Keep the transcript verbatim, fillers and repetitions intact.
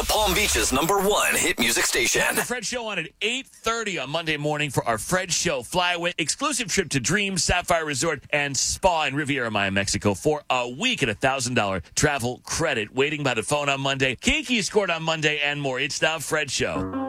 Palm Beach's number one hit music station. The Fred Show on at eight thirty on Monday morning for our Fred Show Flyaway exclusive trip to Dream Sapphire Resort and Spa in Riviera Maya, Mexico for a week at a one thousand dollars travel credit. Waiting by the phone on Monday. Kiki scored on Monday and more. It's the Fred Show.